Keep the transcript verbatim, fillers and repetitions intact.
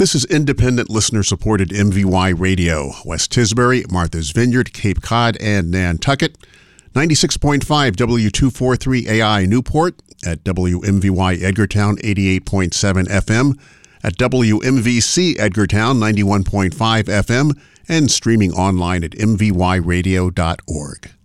This is independent listener-supported M V Y Radio, West Tisbury, Martha's Vineyard, Cape Cod, and Nantucket. ninety-six point five W two forty-three A I Newport, at W M V Y Edgartown eighty-eight point seven F M, at W M V C Edgartown ninety-one point five F M, and streaming online at m v y radio dot org.